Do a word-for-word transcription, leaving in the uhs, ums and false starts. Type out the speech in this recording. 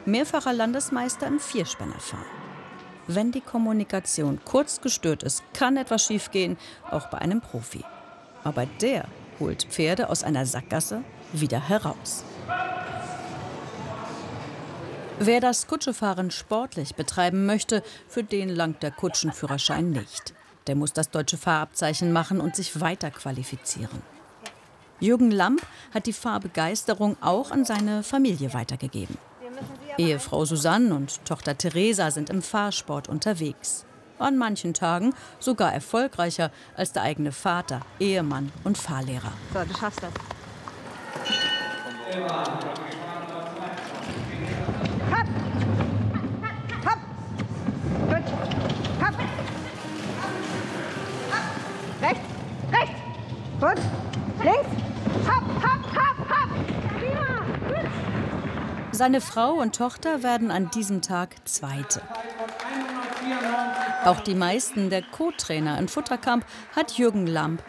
mehrfacher Landesmeister im Vierspännerfahren. Wenn die Kommunikation kurz gestört ist, kann etwas schiefgehen, auch bei einem Profi. Aber der holt Pferde aus einer Sackgasse wieder heraus. Wer das Kutschefahren sportlich betreiben möchte, für den langt der Kutschenführerschein nicht. Der muss das deutsche Fahrabzeichen machen und sich weiter qualifizieren. Jürgen Lamp hat die Fahrbegeisterung auch an seine Familie weitergegeben. Ehefrau Susanne und Tochter Theresa sind im Fahrsport unterwegs. An manchen Tagen sogar erfolgreicher als der eigene Vater, Ehemann und Fahrlehrer. So, du schaffst das. Hopp! Hopp! Gut. Hopp! Hopp! Rechts! Rechts! Gut! Links! Hopp! Hopp! Hopp! Hopp! Prima! Gut! Seine Frau und Tochter werden an diesem Tag Zweite. Auch die meisten der Co-Trainer in Futterkamp hat Jürgen Lamp